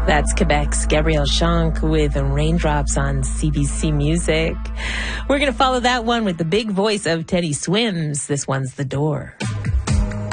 That's Quebec's Gabrielle Shank with Raindrops on CBC Music. We're going to follow that one with the big voice of Teddy Swims. This one's The Door.